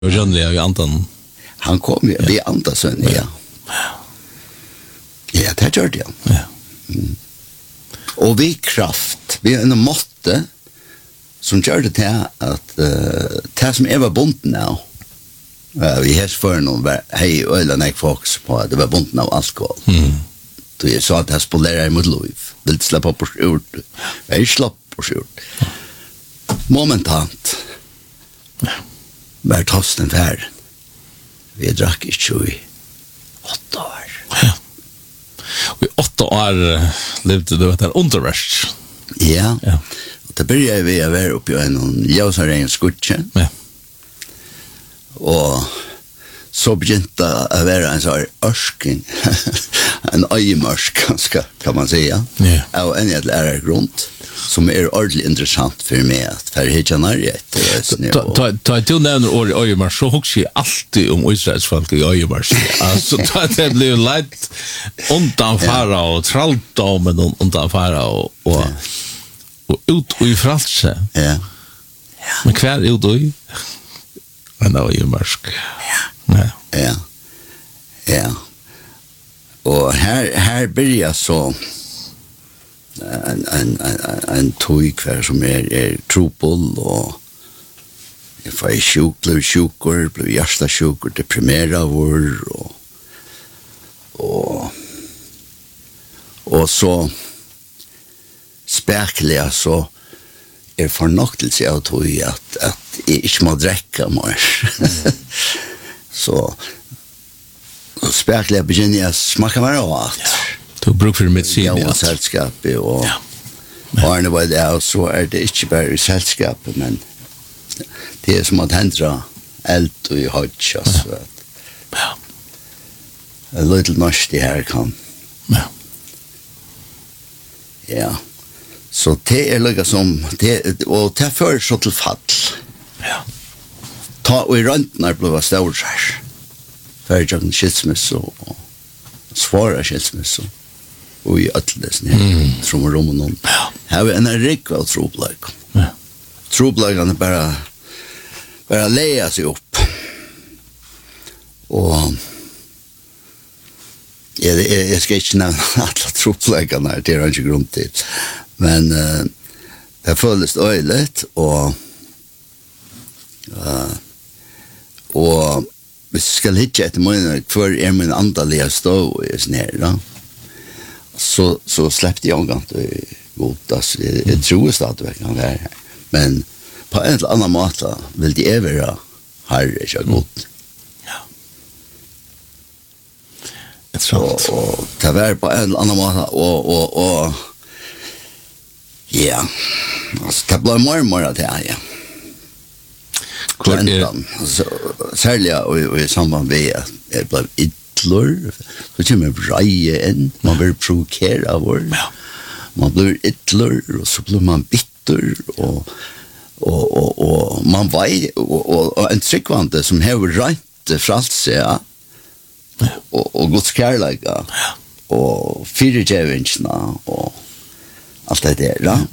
Och John Leo Anton. Han kom ju vi andra sen ja. Ja, det gör det. Ja. Och vi kraft, vi en måtte som gör det till att det som var bunden nu. Vi har för någon hej ölen Fox på det var bunden av alkohol. Då jag sa att det spolerar mot liv. Vill släppa på skjort. Jag slapp på skjort. Momentant. Var tosten färd. Vi drack i 28 år. Ja. Och i 8 år levde du ett undervärst. Ja. Ja. Det började vi att vara uppe i en ljusare skutche. Ja. Och så begynte att vara en sån örsking. En öjmörsk kan man säga. Ja. Och en jävla grund som ordentligt intressant för mig att för hitta närhet. Ta du nämner öjmörsk så huxar jag alltid om Israels folk i öjmörsk. Alltså det blir lätt undanfara och tralldomen undanfara och ut och i fralse. Ja. Men kvar ut och i? Men det var ju mörsk. Ja. Ja. Ja. Och här börjar så en tog kvar som trupel och jag får sjuk, blev sjukor, blev hjärtasjukor, deprimerad och så spekliga så fornoktelse av tog att jag inte må dräcka mer. Så spekliga begynner jag smaka mig av att du bruk för medicin. Ja, och sällskap och Arne var det så det inte bara i sällskap men det är som att hända eld och i hodge så att ja. A little much det här kan. Ja. Ja. Så det lika som det och det för så till fall. Ja. Ta och i röntnar blev stort här. För jag skitsmiss och svåra skitsmiss och i atlas ner från rummen. Ja. Har vi en rikval troblek. Ja. Troblekan bara leja sig upp. Och jag ska inte nämna alla troplekarna det är inte grund till. Men det följdes öjligt och vi ska hitta ett månader för min andaliga stå i snär då. Så släppte jag gant godas. Jag tror stadväck kan vara här. Men på en eller annan måte vill det vara herre så gott. Och det var på en annan måte och ja, alltså det blev mer att det ja. Särskilt och i samband med att det blev ytterligare så kommer breje in, man blir provokerad av man blir ytterligare och så blir man bitter och man vet och en tryckvante som har rätt frälse och Guds kärlek och fyrtjävinsna och allt det där ja.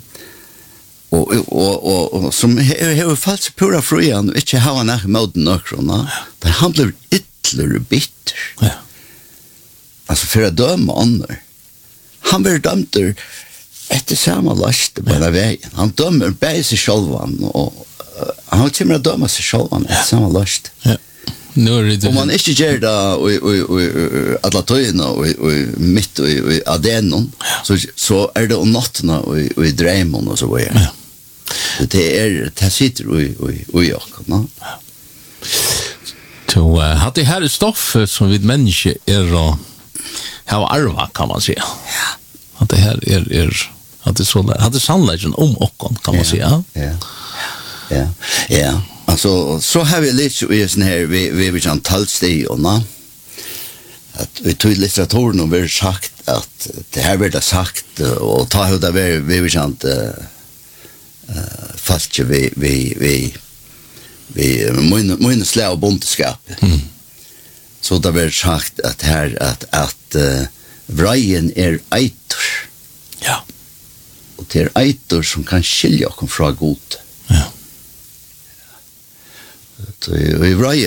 Och som har fallit pura fröjan och inte har han moden nökrona men han blir ytterligare bitter ja. Alltså för att döma andra han blir dömd efter samma last på den vägen han dömer bäg sig självan och han kommer att döma sig självan efter samma last ja. Om man inte gör det och alla töjna och mitt och adenon så är det om nattna och i drömmen och så vidare. Det sitter och jag kan. Så har det här stoff som vi människor är och har arva kan man säga. Ja. Att det här är att det så att det sannolikt om och kan man säga. Ja. Ja. Alltså så har vi lite i sån här vi kan talsteg och na att vi tog litteraturen och vi sagt att det här blir det sagt och ta hur det vi kan fast vi min slä och bondskap. Så det blir sagt att här att vrejen är eitor. Ja. Och det är eitor som kan skilja oss från god. Ja. Och i vraj